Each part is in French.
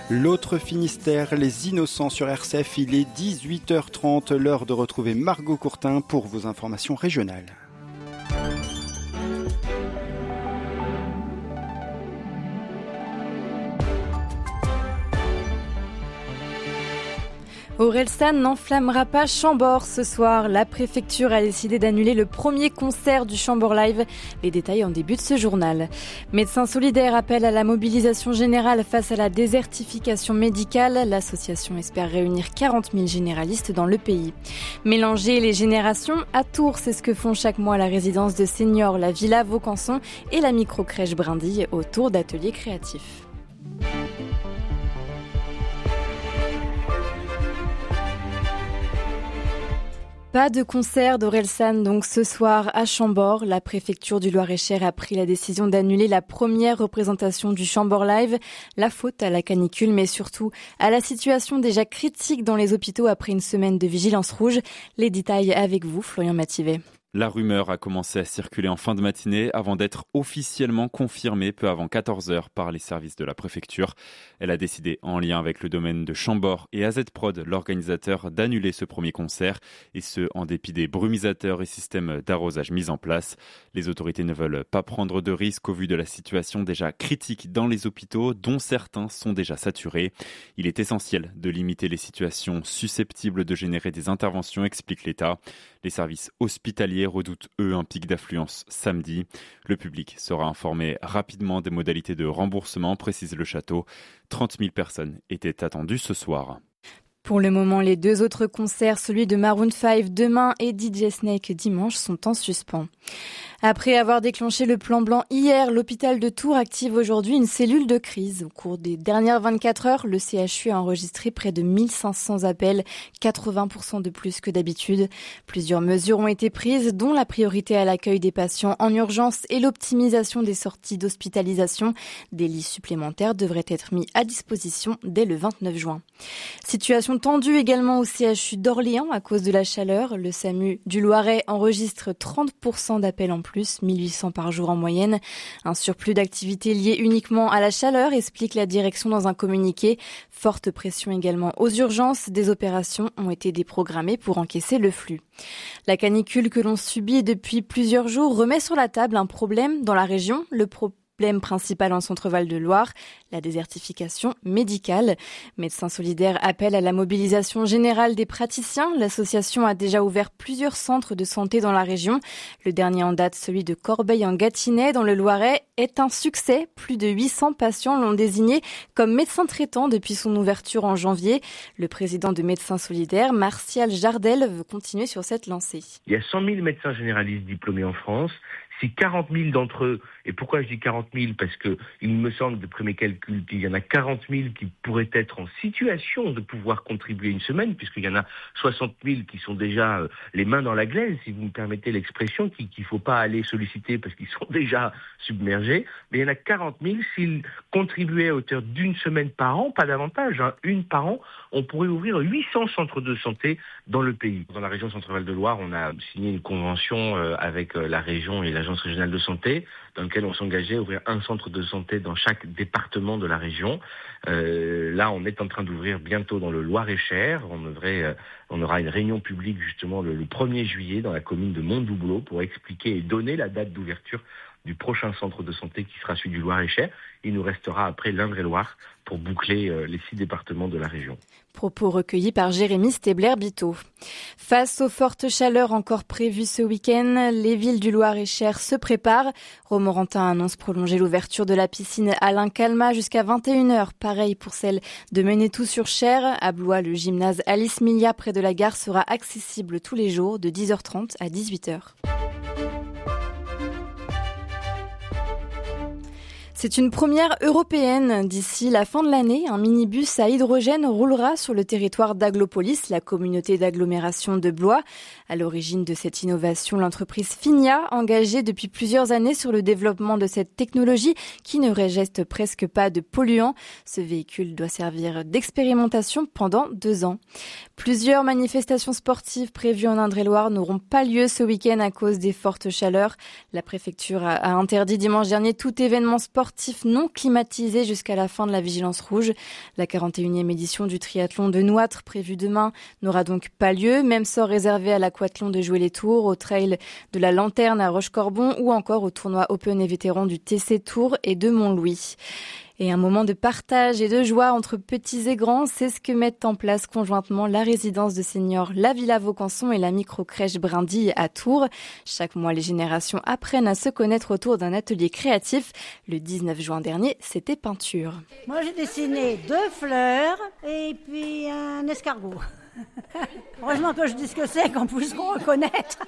L'autre Finistère, les innocents sur RCF, il est 18h30, l'heure de retrouver Margot Courtin pour vos informations régionales. Orelsan n'enflammera pas Chambord ce soir. La préfecture a décidé d'annuler le premier concert du Chambord Live. Les détails en début de ce journal. Médecins solidaires appellent à la mobilisation générale face à la désertification médicale. L'association espère réunir 40 000 généralistes dans le pays. Mélanger les générations à Tours, c'est ce que font chaque mois la résidence de seniors, la Villa Vaucanson et la microcrèche Brindille autour d'ateliers créatifs. Pas de concert d'Orelsan donc ce soir à Chambord. La préfecture du Loir-et-Cher a pris la décision d'annuler la première représentation du Chambord Live. La faute à la canicule, mais surtout à la situation déjà critique dans les hôpitaux après une semaine de vigilance rouge. Les détails avec vous, Florian Mathivet. La rumeur a commencé à circuler en fin de matinée avant d'être officiellement confirmée peu avant 14h par les services de la préfecture. Elle a décidé, en lien avec le domaine de Chambord et AZ Prod, l'organisateur, d'annuler ce premier concert, et ce, en dépit des brumisateurs et systèmes d'arrosage mis en place. Les autorités ne veulent pas prendre de risques au vu de la situation déjà critique dans les hôpitaux, dont certains sont déjà saturés. Il est essentiel de limiter les situations susceptibles de générer des interventions, explique l'État. Les services hospitaliers redoutent, eux, un pic d'affluence samedi. Le public sera informé rapidement des modalités de remboursement, précise le château. 30 000 personnes étaient attendues ce soir. Pour le moment, les deux autres concerts, celui de Maroon 5 demain et DJ Snake dimanche, sont en suspens. Après avoir déclenché le plan blanc hier, l'hôpital de Tours active aujourd'hui une cellule de crise. Au cours des dernières 24 heures, le CHU a enregistré près de 1500 appels, 80% de plus que d'habitude. Plusieurs mesures ont été prises, dont la priorité à l'accueil des patients en urgence et l'optimisation des sorties d'hospitalisation. Des lits supplémentaires devraient être mis à disposition dès le 29 juin. Situation tendue également au CHU d'Orléans à cause de la chaleur. Le SAMU du Loiret enregistre 30% d'appels en plus, 1800 par jour en moyenne. Un surplus d'activité lié uniquement à la chaleur, explique la direction dans un communiqué. Forte pression également aux urgences. Des opérations ont été déprogrammées pour encaisser le flux. La canicule que l'on subit depuis plusieurs jours remet sur la table un problème dans la région. Le problème principal en Centre-Val de Loire, la désertification médicale. Médecins solidaires appellent à la mobilisation générale des praticiens. L'association a déjà ouvert plusieurs centres de santé dans la région. Le dernier en date, celui de Corbeil en Gâtinais, dans le Loiret, est un succès. Plus de 800 patients l'ont désigné comme médecin traitant depuis son ouverture en janvier. Le président de Médecins solidaires, Martial Jardel, veut continuer sur cette lancée. Il y a 100 000 médecins généralistes diplômés en France. Si 40 000 d'entre eux, et pourquoi je dis 40 000 ? Parce que il me semble, d'après mes calculs, qu'il y en a 40 000 qui pourraient être en situation de pouvoir contribuer une semaine, puisqu'il y en a 60 000 qui sont déjà les mains dans la glaise, si vous me permettez l'expression, qu'il ne faut pas aller solliciter parce qu'ils sont déjà submergés. Mais il y en a 40 000, s'ils contribuaient à hauteur d'une semaine par an, pas davantage, une par an, on pourrait ouvrir 800 centres de santé dans le pays. Dans la région Centre-Val de Loire, on a signé une convention avec la région et l'Agence régionale de santé, dans lequel on s'engageait à ouvrir un centre de santé dans chaque département de la région. Là, on est en train d'ouvrir bientôt dans le Loir-et-Cher. On aura une réunion publique justement le 1er juillet dans la commune de Montdoubleau pour expliquer et donner la date d'ouverture du prochain centre de santé qui sera celui du Loir-et-Cher. Il nous restera après l'Indre-et-Loire pour boucler les 6 départements de la région. Propos recueillis par Jérémy Stébler-Biteau. Face aux fortes chaleurs encore prévues ce week-end, les villes du Loir-et-Cher se préparent. Romorantin annonce prolonger l'ouverture de la piscine Alain Calmat jusqu'à 21h. Pareil pour celle de Menetou-sur-Cher. À Blois, le gymnase Alice Milia près de la gare sera accessible tous les jours de 10h30 à 18h. C'est une première européenne. D'ici la fin de l'année, un minibus à hydrogène roulera sur le territoire d'Aglopolis, la communauté d'agglomération de Blois. À l'origine de cette innovation, l'entreprise Finia, engagée depuis plusieurs années sur le développement de cette technologie qui ne rejette presque pas de polluants. Ce véhicule doit servir d'expérimentation pendant 2 ans. Plusieurs manifestations sportives prévues en Indre-et-Loire n'auront pas lieu ce week-end à cause des fortes chaleurs. La préfecture a interdit dimanche dernier tout événement sportif sportifs non climatisés jusqu'à la fin de la vigilance rouge. La 41e édition du triathlon de Nouâtre, prévue demain, n'aura donc pas lieu. Même sort réservé à l'aquathlon de Jouer-les-Tours, au trail de la Lanterne à Rochecorbon ou encore au tournoi Open et vétérans du TC Tours et de Montlouis. Et un moment de partage et de joie entre petits et grands, c'est ce que mettent en place conjointement la résidence de seniors La Villa Vaucanson et la micro-crèche Brindille à Tours. Chaque mois, les générations apprennent à se connaître autour d'un atelier créatif. Le 19 juin dernier, c'était peinture. Moi, j'ai dessiné 2 fleurs et puis un escargot. Heureusement que je dis ce que c'est, qu'on puisse reconnaître.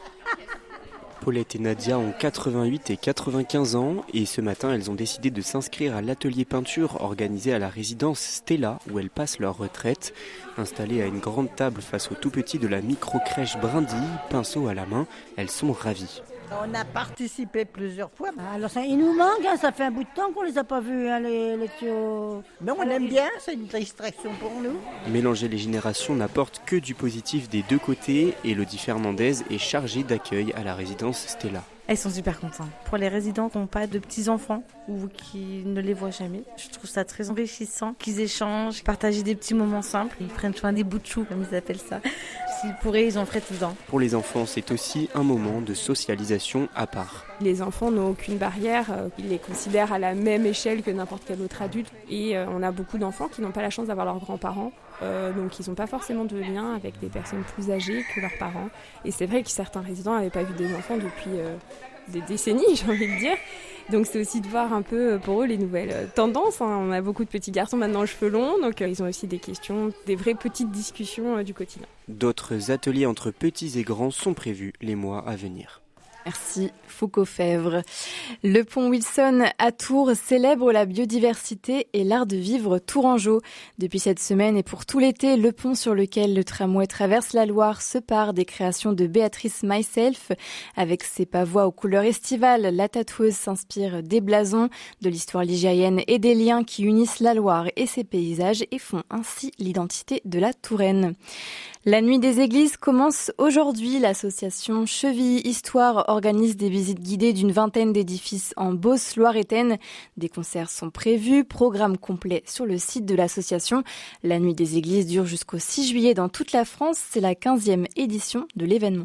Paulette et Nadia ont 88 et 95 ans et ce matin, elles ont décidé de s'inscrire à l'atelier peinture organisé à la résidence Stella où elles passent leur retraite. Installées à une grande table face aux tout-petits de la micro-crèche Brindille, pinceau à la main, elles sont ravies. On a participé plusieurs fois. Alors il nous manque, ça fait un bout de temps qu'on les a pas vus, les tuyaux. Mais on aime bien, c'est une distraction pour nous. Mélanger les générations n'apporte que du positif des deux côtés. Élodie Fernandez est chargée d'accueil à la résidence Stella. Elles sont super contentes. Pour les résidents qui n'ont pas de petits-enfants ou qui ne les voient jamais, je trouve ça très enrichissant qu'ils échangent, partagent des petits moments simples. Ils prennent soin des bouts de chou, comme ils appellent ça. S'ils pourraient, ils en feraient tout le temps. Pour les enfants, c'est aussi un moment de socialisation à part. Les enfants n'ont aucune barrière, ils les considèrent à la même échelle que n'importe quel autre adulte. Et on a beaucoup d'enfants qui n'ont pas la chance d'avoir leurs grands-parents. Donc ils n'ont pas forcément de lien avec des personnes plus âgées que leurs parents. Et c'est vrai que certains résidents n'avaient pas vu des enfants depuis des décennies, j'ai envie de dire. Donc c'est aussi de voir un peu pour eux les nouvelles tendances. On a beaucoup de petits garçons maintenant aux cheveux longs, donc ils ont aussi des questions, des vraies petites discussions du quotidien. D'autres ateliers entre petits et grands sont prévus les mois à venir. Merci Foucault-Fèvre. Le pont Wilson à Tours célèbre la biodiversité et l'art de vivre tourangeau. Depuis cette semaine et pour tout l'été, le pont sur lequel le tramway traverse la Loire se pare des créations de Béatrice Myself. Avec ses pavois aux couleurs estivales, la tatoueuse s'inspire des blasons, de l'histoire ligérienne et des liens qui unissent la Loire et ses paysages et font ainsi l'identité de la Touraine. La nuit des églises commence aujourd'hui. L'association Cheville Histoire organise des visites guidées d'une vingtaine d'édifices en Beauce loiretaine. Des concerts sont prévus, programme complet sur le site de l'association. La nuit des églises dure jusqu'au 6 juillet dans toute la France. C'est la 15e édition de l'événement.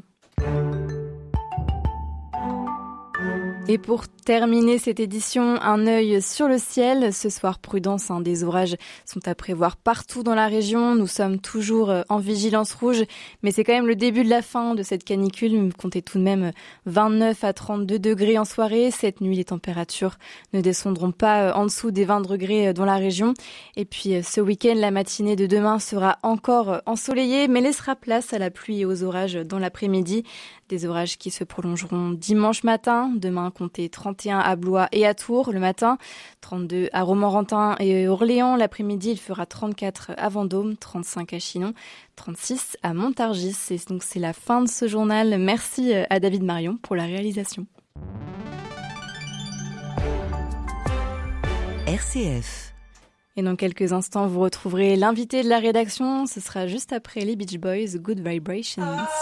Et pour terminer cette édition, un œil sur le ciel. Ce soir, prudence, des orages sont à prévoir partout dans la région. Nous sommes toujours en vigilance rouge, mais c'est quand même le début de la fin de cette canicule. Comptez tout de même 29 à 32 degrés en soirée. Cette nuit, les températures ne descendront pas en dessous des 20 degrés dans la région. Et puis ce week-end, la matinée de demain sera encore ensoleillée, mais laissera place à la pluie et aux orages dans l'après-midi. Des orages qui se prolongeront dimanche matin. Demain, comptez 31 à Blois et à Tours le matin, 32 à Romorantin et Orléans. L'après-midi, il fera 34 à Vendôme, 35 à Chinon, 36 à Montargis. Et donc, c'est la fin de ce journal. Merci à David Marion pour la réalisation. RCF. Et dans quelques instants, vous retrouverez l'invité de la rédaction. Ce sera juste après les Beach Boys, Good Vibrations.